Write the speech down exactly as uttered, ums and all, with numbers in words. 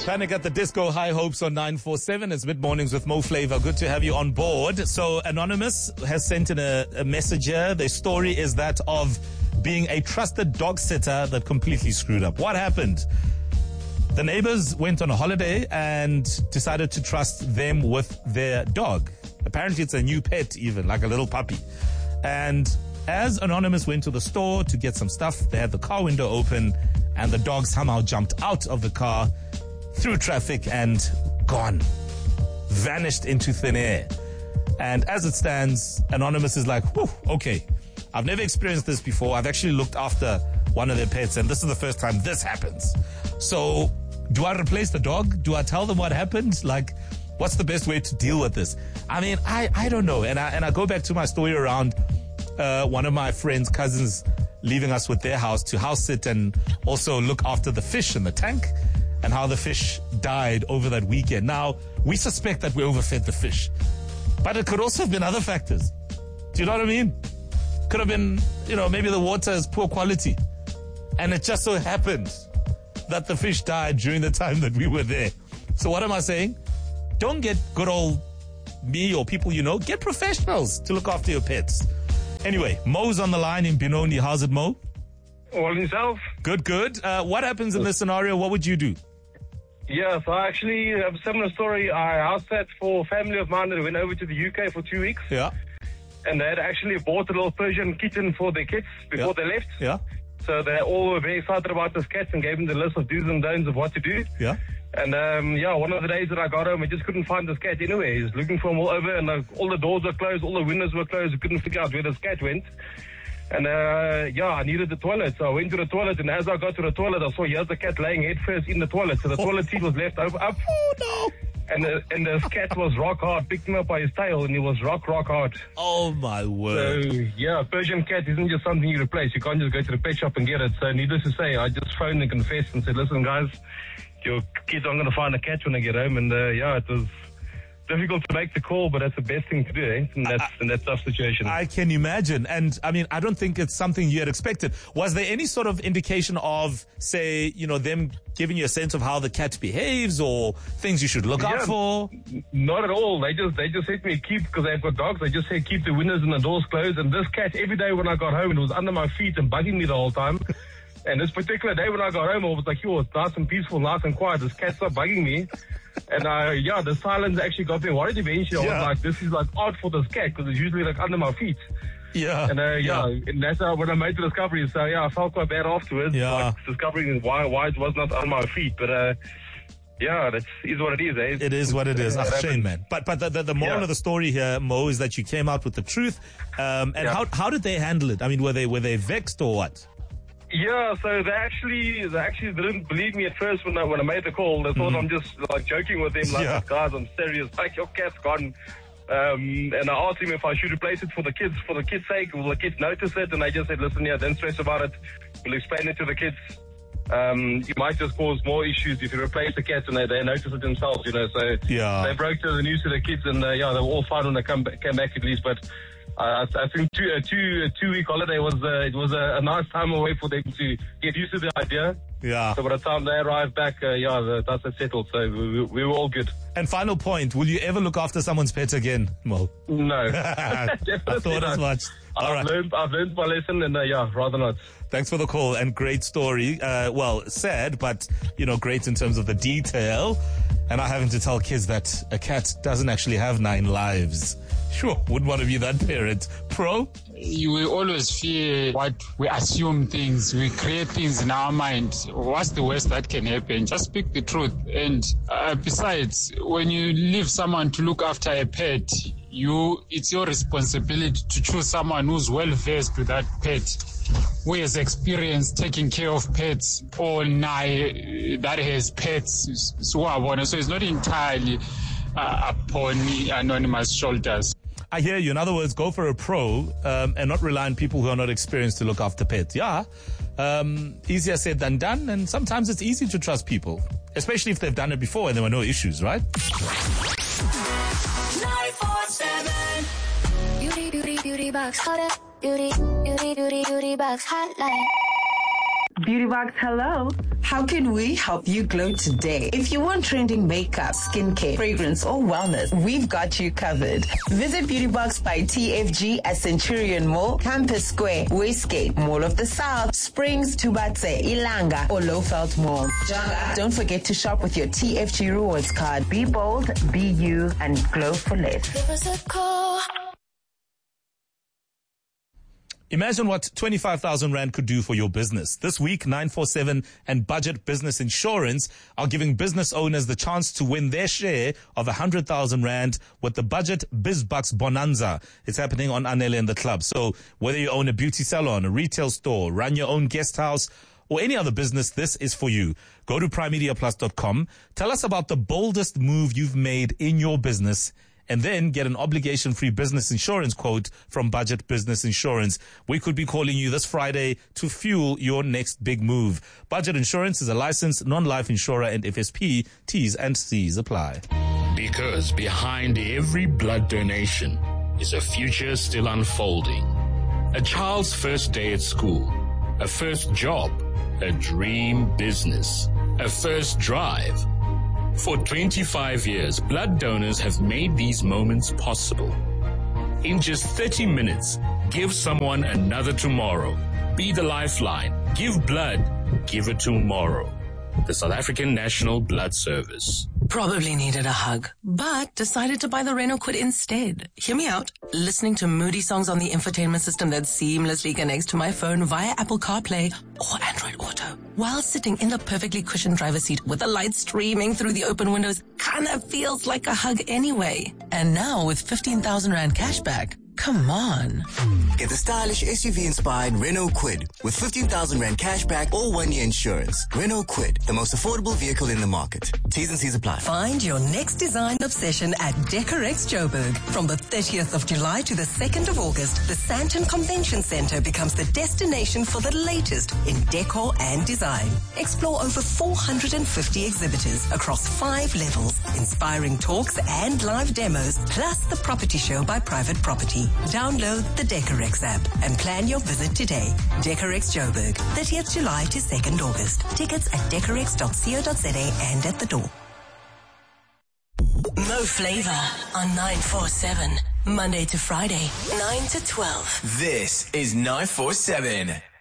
Panic at the Disco, High Hopes on nine four seven. It's Mid Mornings with Mo Flavor. Good to have you on board. So Anonymous has sent in a, a message here. Their story is that of being a trusted dog sitter that completely screwed up. What happened? The neighbors went on a holiday and decided to trust them with their dog. Apparently it's a new pet even, like a little puppy. And as Anonymous went to the store to get some stuff, they had the car window open and the dog somehow jumped out of the car through traffic and gone. Vanished into thin air. And as it stands, Anonymous is like, whew, okay. I've never experienced this before. I've actually looked after one of their pets, and this is the first time this happens. So, do I replace the dog? Do I tell them what happened? Like, what's the best way to deal with this? I mean, I, I don't know. And I, and I go back to my story around uh, one of my friends' cousins leaving us with their house to house sit and also look after the fish in the tank, and how the fish died over that weekend. Now, we suspect that we overfed the fish, but it could also have been other factors. Do you know what I mean? Could have been, you know, maybe the water is poor quality, and it just so happened that the fish died during the time that we were there. So what am I saying? Don't get good old me or people you know. Get professionals to look after your pets. Anyway, Mo's on the line in Benoni. How's it, Mo? All himself. Good, good. Uh, what happens in this scenario? What would you do? Yeah, so I actually have a similar story. I house sat for a family of mine that went over to the U K for two weeks. Yeah. And they had actually bought a little Persian kitten for their kids before Yeah. they left. Yeah. So they all were very excited about this cat and gave them the list of do's and don'ts of what to do. Yeah. And um, yeah, one of the days that I got home, I just couldn't find this cat anywhere. He was looking for him all over, and uh, all the doors were closed, all the windows were closed. I couldn't figure out where this cat went. And uh, yeah, I needed the toilet, so I went to the toilet, and as I got to the toilet, I saw here's the cat laying head first in the toilet. So the toilet seat was left over, up. Oh, no. And the, and the cat was rock hard, picked him up by his tail, and he was rock, rock hard. Oh, my So, word. yeah, Persian cat isn't just something you replace. You can't just go to the pet shop and get it. So, needless to say, I just phoned and confessed and said, listen, guys, your kids aren't going to find a cat when I get home. And, uh, yeah, it was difficult to make the call, but that's the best thing to do, eh? In that, in that tough situation. I can imagine. And, I mean, I don't think it's something you had expected. Was there any sort of indication of, say, you know, them giving you a sense of how the cat behaves or things you should look out Yeah. for? Not at all. They just they just said to me, keep, because they've got dogs, they just said keep the windows and the doors closed. And this cat, every day when I got home, it was under my feet and bugging me the whole time. And this particular day when I got home, I was like, yo, it's nice and peaceful, nice and quiet. This cat stopped bugging me. And uh, yeah, the silence actually got me worried eventually. I Yeah. was like, this is like odd for this cat because it's usually like under my feet. Yeah. And uh, yeah, and that's how when I made the discovery. So yeah, I felt quite bad afterwards. Yeah. Like discovering why why it was not on my feet. But uh, yeah, that is what it is. Eh? It is what it is. Uh, Ah, it shame, happens. man. But but the, the, the moral Yeah. of the story here, Mo, is that you came out with the truth. Um, and Yeah. how how did they handle it? I mean, were they were they vexed or what? Yeah, so they actually they actually didn't believe me at first when I when I made the call. They thought I'm just like joking with them, like Yeah. guys, I'm serious. Like your cat's gone. Um, and I asked him if I should replace it for the kids, for the kids' sake. Will the kids notice it? And I just said, listen, yeah, don't stress about it. We'll explain it to the kids. Um, you might just cause more issues if you replace the cats and they, they notice it themselves, you know. So Yeah. they broke to the news to the kids, and uh, yeah, they were all fine when they come back, came back at least. But I, I think two, a two, a two week holiday was uh, it was a, a nice time away for them to get used to the idea. Yeah. So by the time they arrived back, uh, yeah, the dust had settled. So we, we were all good. And final point, will you ever look after someone's pet again, Mo? No, I Definitely thought as not. much. All I've right. learned, I've learned my lesson, and uh, yeah, rather not. Thanks for the call and great story. Uh, well, sad, but, you know, great in terms of the detail. And I having to tell kids that a cat doesn't actually have nine lives. Sure, wouldn't want to be that parent. Pro? You will always fear what we assume things, we create things in our mind. What's the worst that can happen? Just speak the truth. And uh, besides, when you leave someone to look after a pet, you it's your responsibility to choose someone who's well versed with that pet, who has experience taking care of pets, or nigh that has pets. So it's not entirely uh, upon anonymous shoulders. I hear you. In other words, go for a pro um, and not rely on people who are not experienced to look after pets. Yeah, um, easier said than done. And sometimes it's easy to trust people, especially if they've done it before and there were no issues, right? nine four seven. Beauty, beauty, beauty box. Hotter. Beauty, beauty, beauty, beauty box. Hotline. Beauty Box, hello. How can we help you glow today? If you want trending makeup, skincare, fragrance, or wellness, we've got you covered. Visit Beauty Box by T F G at Centurion Mall, Campus Square, Westgate, Mall of the South, Springs, Tubatse, Ilanga, or Lowveld Mall. Don't forget to shop with your T F G rewards card. Be bold, be you, and glow for less. Give us a call. Imagine what twenty-five thousand Rand could do for your business. This week, nine four seven and Budget Business Insurance are giving business owners the chance to win their share of one hundred thousand Rand with the Budget BizBucks Bonanza. It's happening on Anele in the club. So whether you own a beauty salon, a retail store, run your own guest house, or any other business, this is for you. Go to prime media plus dot com. Tell us about the boldest move you've made in your business, and then get an obligation-free business insurance quote from Budget Business Insurance. We could be calling you this Friday to fuel your next big move. Budget Insurance is a licensed non-life insurer, and F S P, T's and C's apply. Because behind every blood donation is a future still unfolding. A child's first day at school, a first job, a dream business, a first drive. For twenty-five years, blood donors have made these moments possible. In just thirty minutes, give someone another tomorrow. Be the lifeline. Give blood. Give it tomorrow. The South African National Blood Service. Probably needed a hug, but decided to buy the Renault Kwid instead. Hear me out. Listening to moody songs on the infotainment system that seamlessly connects to my phone via Apple CarPlay or Android Auto, while sitting in the perfectly cushioned driver's seat with the light streaming through the open windows, kinda feels like a hug anyway. And now with fifteen thousand Rand cashback, come on. Get the stylish S U V-inspired Renault Kwid with fifteen thousand Rand cashback or one-year insurance. Renault Kwid, the most affordable vehicle in the market. T's and C's apply. Find your next design obsession at Decorex Joburg. From the thirtieth of July to the second of August, the Sandton Convention Center becomes the destination for the latest in decor and design. Explore over four hundred fifty exhibitors across five levels, inspiring talks and live demos, plus the property show by Private Property. Download the Decorex app and plan your visit today. Decorex Joburg, thirtieth of July to second of August. Tickets at decorex dot co dot za and at the door. Mo Flavor on nine four seven, Monday to Friday, nine to twelve. This is nine four seven.